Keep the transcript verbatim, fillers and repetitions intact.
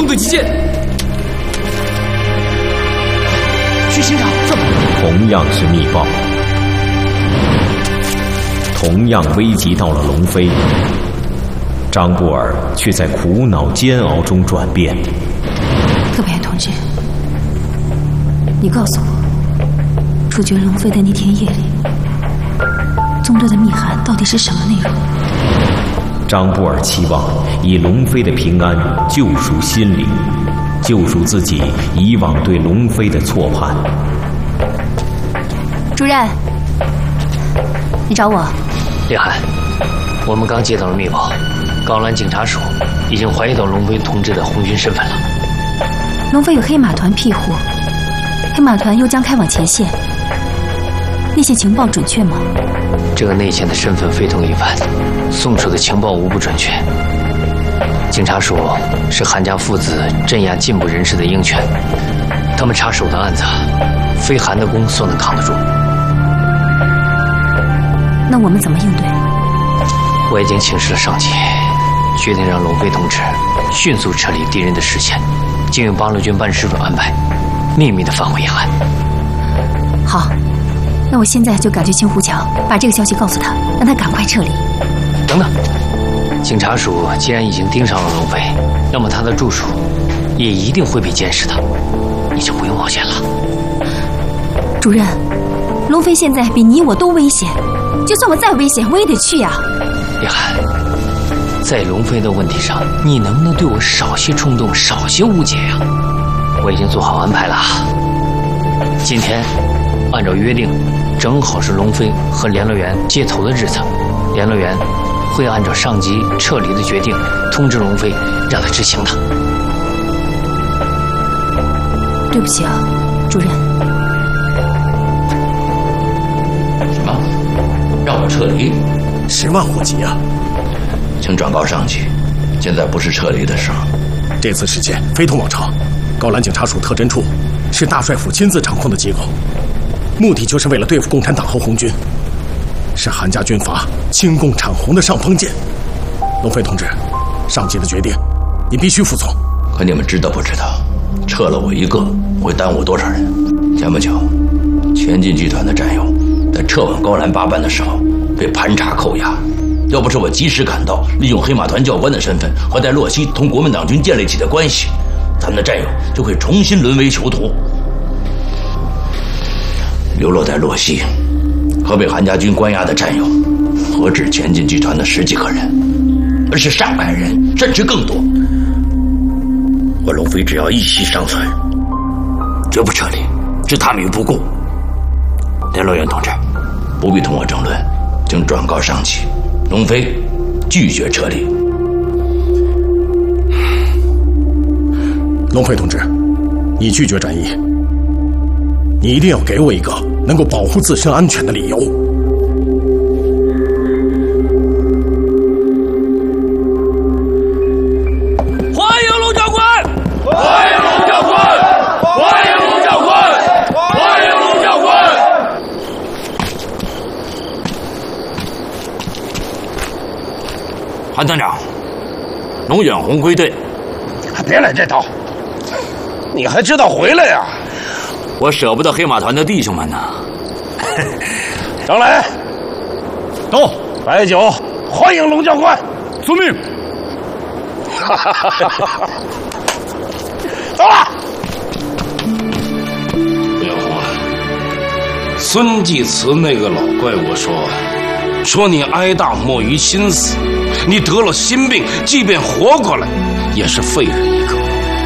个急箭。 去刑场，是。 同样是密报，同样危及到了龙飞，张布尔却在苦恼煎熬中转变。 特派员同志，你告诉我，处决龙飞的那天夜里，宗队的密函到底是什么内容？ 张布尔期望以龙飞的平安救赎心灵，救赎自己以往对龙飞的错判。 主任，你找我？ 烈寒，我们刚接到了密报，高兰警察署已经怀疑到龙飞同志的红军身份了。 龙飞有黑马团庇护，黑马团又将开往前线，那些情报准确吗？ 这个内线的身份非同一般，送出的情报无不准确。警察署是韩家父子镇压进步人士的鹰犬，他们插手的案子，非韩的功所能扛得住。 那我们怎么应对？ 我已经请示了上级，决定让龙飞同志迅速撤离敌人的视线，经由八路军办事处安排，秘密地返回延安。 好，那我现在就赶去青湖桥，把这个消息告诉他，让他赶快撤离。 等等，警察署既然已经盯上了龙飞，那么他的住处也一定会被监视的，你就不用冒险了。 主任，龙飞现在比你我都危险，就算我再危险，我也得去呀。 烈寒，在龙飞的问题上，你能不能对我少些冲动，少些误解呀？我已经做好安排了。今天按照约定，正好是龙飞和联络员接头的日子，联络员会按照上级撤离的决定通知龙飞，让他执行的。 对不起啊，主任。 什么？让我撤离？ 十万火急啊！ 请转告上级，现在不是撤离的时候。 这次事件非同往常，高兰警察署特侦处是大帅府亲自掌控的机构，目的就是为了对付共产党和红军，是韩家军阀亲共产红的上峰箭。龙飞同志，上级的决定，你必须服从。 可你们知道不知道，撤了我一个会耽误多少人？前不久，前进集团的战友在撤往高兰八班的时候被盘查扣押，要不是我及时赶到，利用黑马团教官的身份和在洛西同国民党军建立起的关系，咱们的战友就会重新沦为囚徒。流落在洛西和被韩家军关押的战友，何止前进集团的十几个人，而是上百人，甚至更多。我龙飞只要一息尚存，绝不撤离，置他们于不顾。联络员同志，不必同我争论，请转告上级，龙飞拒绝撤离。 龙飞同志，你拒绝战役，你一定要给我一个能够保护自身安全的理由。 欢迎龙教官！欢迎龙教官！欢迎龙教官！欢迎龙教官！ 韩团长，龙远红归队。 别来这套，你还知道回来呀？ 我舍不得黑马团的弟兄们呢。 张磊， 到， 白酒，欢迎龙教官。 遵命。 哈哈哈哈哈！走了。 远红啊，孙继慈那个老怪物说，说你挨打莫于心死，你得了心病，即便活过来，也是废人一个。